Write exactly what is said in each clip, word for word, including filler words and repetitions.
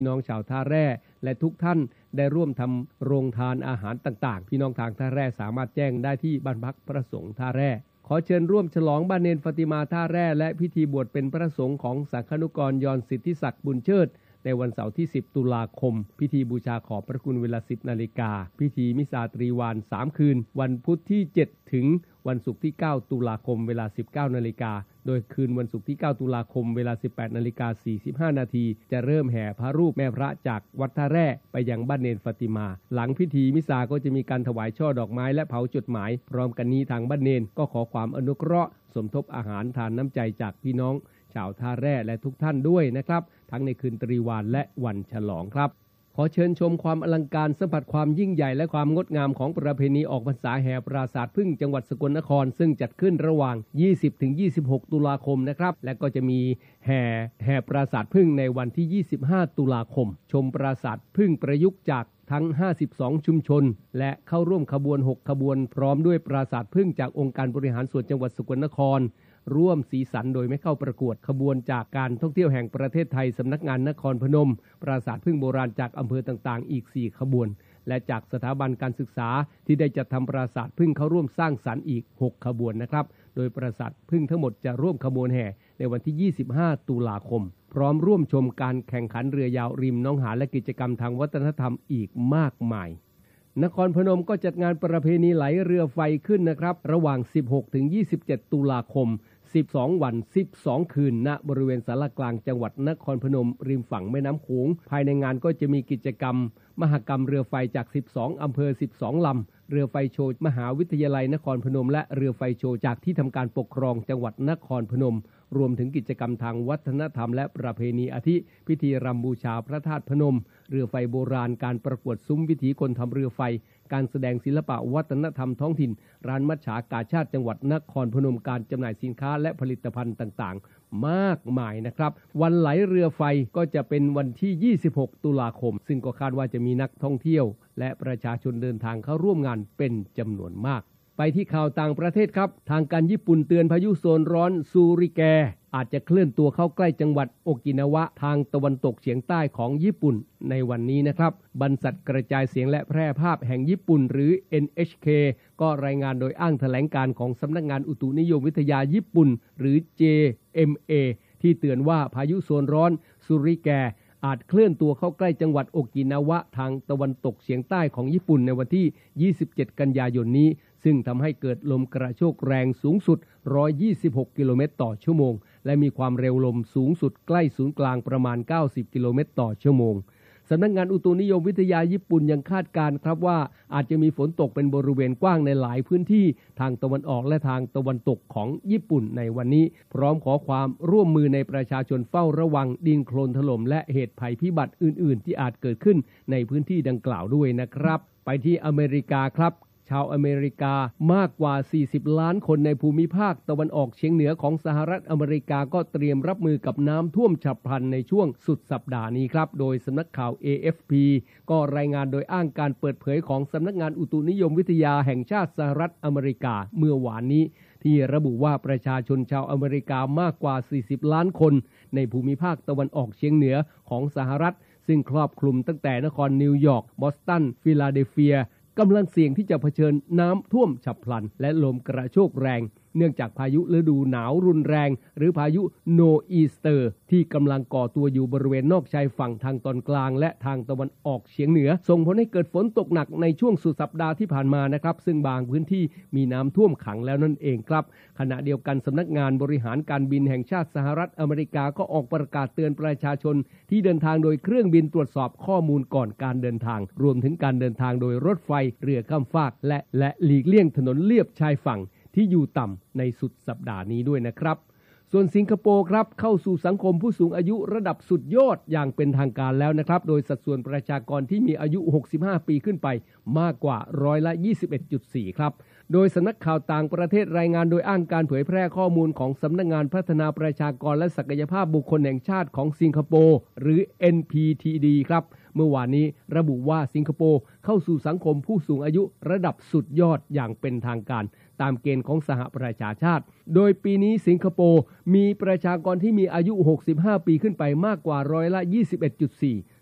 พี่น้องชาวท่าแร่และทุกท่านได้ร่วมทำโรงทานอาหารต่างๆพี่น้องทางท่าแร่สามารถแจ้งได้ที่บ้านพักพระสงฆ์ท่าแร่ขอเชิญร่วมฉลองบ้านเนนฟาติมาท่าแร่และพิธีบวชเป็นพระสงฆ์ของสังฆนุกรยอนสิทธิศักดิ์บุญเชิดในวันเสาร์ที่สิบตุลาคมพิธีบูชาขอบพระคุณเวลาสิบนาฬิกาพิธีมิสาตรีวานสามคืนวันพุธที่เจ็ดถึงวันศุกร์ที่เก้าตุลาคมเวลาสิบเก้านาฬิกาโดยคืนวันศุกร์ที่เก้าตุลาคมเวลาสิบแปดนาฬิกาสี่สิบห้านาทีจะเริ่มแห่พระรูปแม่พระจากวัดท่าแร่ไปยังบ้านเนนฟาติมาหลังพิธีมิสาก็จะมีการถวายช่อดอกไม้และเผาจดหมายพร้อมกันนี้ทางบ้านเนนก็ขอความอนุเคราะห์สมทบอาหารทานน้ำใจจากพี่น้องชาวท่าแร่และทุกท่านด้วยนะครับทั้งในคืนตรีวานและวันฉลองครับขอเชิญชมความอลังการสัมผัสความยิ่งใหญ่และความงดงามของประเพณีออกพรรษาแห่ปราสาทผึ้งจังหวัดสกลนครซึ่งจัดขึ้นระหว่าง ยี่สิบถึงยี่สิบหก ตุลาคมนะครับและก็จะมีแห่แห่ปราสาทผึ้งในวันที่ ยี่สิบห้า ตุลาคมชมปราสาทผึ้งประยุกต์จากทั้งห้าสิบสองชุมชนและเข้าร่วมขบวนหกขบวนพร้อมด้วยปราสาทผึ้งจากองค์การบริหารส่วนจังหวัดสกลนครร่วมสีสันโดยไม่เข้าประกวดขบวนจากการท่องเที่ยวแห่งประเทศไทยสำนักงานนครพนมปราสาทผึ้งโบราณจากอำเภอต่างๆอีกสี่ขบวนและจากสถาบันการศึกษาที่ได้จัดทำปราสาทผึ้งเข้าร่วมสร้างสรรค์อีกหกขบวนนะครับโดยปราสาทผึ้งทั้งหมดจะร่วมขบวนแห่ในวันที่ยี่สิบห้าตุลาคมพร้อมร่วมชมการแข่งขันเรือยาวริมหนองหานและกิจกรรมทางวัฒนธรรมอีกมากมายนครพนมก็จัดงานประเพณีไหลเรือไฟขึ้นนะครับระหว่างสิบหกถึงยี่สิบเจ็ดตุลาคมสิบสองวันสิบสองคืนณบริเวณศาลากลางจังหวัดนครพนมริมฝั่งแม่น้ำโขงภายในงานก็จะมีกิจกรรมมหกรรมเรือไฟจากสิบสองอำเภอสิบสองลำเรือไฟโชว์มหาวิทยาลัยนครพนมและเรือไฟโชว์จากที่ทำการปกครองจังหวัดนครพนมรวมถึงกิจกรรมทางวัฒนธรรมและประเพณีอาทิพิธีรำบูชาพระธาตุพนมเรือไฟโบราณการประกวดซุ้มวิถีคนทำเรือไฟการแสดงศิลปะวัฒนธรรมท้องถิ่นร้านมัจฉากาชาติจังหวัดนครพนมการจำหน่ายสินค้าและผลิตภัณฑ์ต่างๆมากมายนะครับวันไหลเรือไฟก็จะเป็นวันที่ยี่สิบหกตุลาคมซึ่งก็คาดว่าจะมีนักท่องเที่ยวและประชาชนเดินทางเข้าร่วมงานเป็นจำนวนมากไปที่ข่าวต่างประเทศครับทางการญี่ปุ่นเตือนพายุโซนร้อนซูริแกอาจจะเคลื่อนตัวเข้าใกล้จังหวัดโอกินาวะทางตะวันตกเฉียงใต้ของญี่ปุ่นในวันนี้นะครับบรรษัทกระจายเสียงและแพร่ภาพแห่งญี่ปุ่นหรือ เอ็น เอช เค ก็รายงานโดยอ้างแถลงการของสำนักงานอุตุนิยมวิทยาญี่ปุ่นหรือ เจ เอ็ม เอ ที่เตือนว่าพายุโซนร้อนซูริแกอาจเคลื่อนตัวเข้าใกล้จังหวัดโอกินาวะทางตะวันตกเฉียงใต้ของญี่ปุ่นในวันที่ยี่สิบเจ็ดกันยายนนี้ซึ่งทำให้เกิดลมกระโชกแรงสูงสุดหนึ่งร้อยยี่สิบหกกิโลเมตรต่อชั่วโมงและมีความเร็วลมสูงสุดใกล้ศูนย์กลางประมาณเก้าสิบกิโลเมตรต่อชั่วโมงสำนักงานอุตุนิยมวิทยาญี่ปุ่นยังคาดการณ์ครับว่าอาจจะมีฝนตกเป็นบริเวณกว้างในหลายพื้นที่ทางตะวันออกและทางตะวันตกของญี่ปุ่นในวันนี้พร้อมขอความร่วมมือในประชาชนเฝ้าระวังดินโคลนถล่มและเหตุภัยพิบัติอื่นๆที่อาจเกิดขึ้นในพื้นที่ดังกล่าวด้วยนะครับไปที่อเมริกาครับชาวอเมริกามากกว่าสี่สิบล้านคนในภูมิภาคตะวันออกเฉียงเหนือของสหรัฐอเมริกาก็เตรียมรับมือกับน้ำท่วมฉับพลันในช่วงสุดสัปดาห์นี้ครับโดยสำนักข่าว เอ เอฟ พี ก็รายงานโดยอ้างการเปิดเผยของสำนักงานอุตุนิยมวิทยาแห่งชาติสหรัฐอเมริกาเมื่อวานนี้ที่ระบุว่าประชาชนชาวอเมริกามากกว่าสี่สิบล้านคนในภูมิภาคตะวันออกเฉียงเหนือของสหรัฐซึ่งครอบคลุมตั้งแต่นครนิวยอร์กบอสตันฟิลาเดลเฟียกำลังเสี่ยงที่จะเผชิญน้ำท่วมฉับพลันและลมกระโชกแรงเนื่องจากพายุฤดูหนาวรุนแรงหรือพายุโนอีสเตอร์ที่กำลังก่อตัวอยู่บริเวณนอกชายฝั่งทางตอนกลางและทางตะวันออกเฉียงเหนือส่งผลให้เกิดฝนตกหนักในช่วงสุดสัปดาห์ที่ผ่านมานะครับซึ่งบางพื้นที่มีน้ำท่วมขังแล้วนั่นเองครับขณะเดียวกันสำนักงานบริหารการบินแห่งชาติสหรัฐอเมริกาก็ออกประกาศเตือนประชาชนที่เดินทางโดยเครื่องบินตรวจสอบข้อมูลก่อนการเดินทางรวมถึงการเดินทางโดยรถไฟเรือข้ามฟากและและหลีกเลี่ยงถนนเลียบชายฝั่งที่อยู่ต่ำในสุดสัปดาห์นี้ด้วยนะครับส่วนสิงคโปร์ครับเข้าสู่สังคมผู้สูงอายุระดับสุดยอดอย่างเป็นทางการแล้วนะครับโดยสัดส่วนประชากรที่มีอายุหกสิบห้าปีขึ้นไปมากกว่าร้อยละ ยี่สิบเอ็ดจุดสี่ ครับโดยสำนักข่าวต่างประเทศรายงานโดยอ้างการเผยแพร่ข้อมูลของสำนักงานพัฒนาประชากรและศักยภาพบุคคลแห่งชาติของสิงคโปร์หรือ เอ็น พี ที ดี ครับเมื่อวานนี้ระบุว่าสิงคโปร์เข้าสู่สังคมผู้สูงอายุระดับสุดยอดอย่างเป็นทางการตามเกณฑ์ของสหประชาชาติโดยปีนี้สิงคโปร์มีประชากรที่มีอายุหกสิบห้าปีขึ้นไปมากกว่าร้อยละ ยี่สิบเอ็ดจุดสี่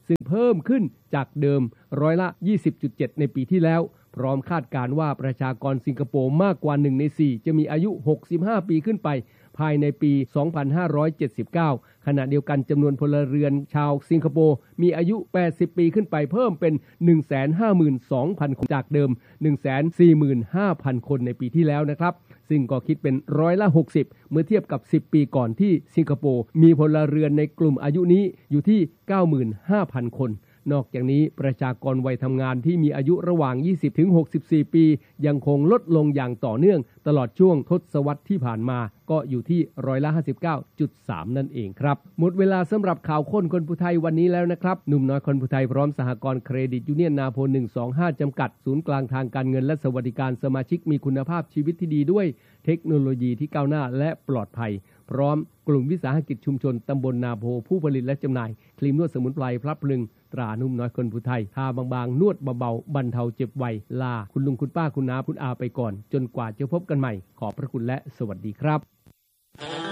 ซึ่งเพิ่มขึ้นจากเดิมร้อยละ ยี่สิบจุดเจ็ด ในปีที่แล้วพร้อมคาดการณ์ว่าประชากรสิงคโปร์มากกว่าหนึ่งในสี่จะมีอายุหกสิบห้าปีขึ้นไปภายในปี สองพันห้าร้อยเจ็ดสิบเก้า ขณะเดียวกันจำนวนพลเรือนชาวสิงคโปร์มีอายุแปดสิบปีขึ้นไปเพิ่มเป็น หนึ่งแสนห้าหมื่นสองพัน คนจากเดิม หนึ่งแสนสี่หมื่นห้าพัน คนในปีที่แล้วนะครับซึ่งก็คิดเป็นร้อยละหกสิบเมื่อเทียบกับสิบปีก่อนที่สิงคโปร์มีพลเรือนในกลุ่มอายุนี้อยู่ที่ เก้าหมื่นห้าพัน คนนอกจากนี้ประชากรวัยทำงานที่มีอายุระหว่าง ยี่สิบถึงหกสิบสี่ ปียังคงลดลงอย่างต่อเนื่องตลอดช่วงทศวรรษที่ผ่านมาก็อยู่ที่ร้อยละ ห้าสิบเก้าจุดสาม นั่นเองครับหมดเวลาสำหรับข่าวค้นคนผู้ไทยวันนี้แล้วนะครับหนุ่มน้อยคนผู้ไทยพร้อมสหกรณ์เครดิตยูเนียนนาโพหนึ่งสองห้าจำกัดศูนย์กลางทางการเงินและสวัสดิการสมาชิกมีคุณภาพชีวิตที่ดีด้วยเทคโนโลยีที่ก้าวหน้าและปลอดภัยพร้อมกลุ่มวิสาหกิจชุมชนตำบลนาโพผู้ผลิตและจำหน่ายครีมนวดสมุนไพรพลับพลึงตรานุ่มน้อยคนผู้ไทยทาบางๆนวดเบาๆบรรเทาเจ็บไวลาคุณลุงคุณป้าคุณน้าคุณอาไปก่อนจนกว่าจะพบกันใหม่ขอบพระคุณและสวัสดีครับ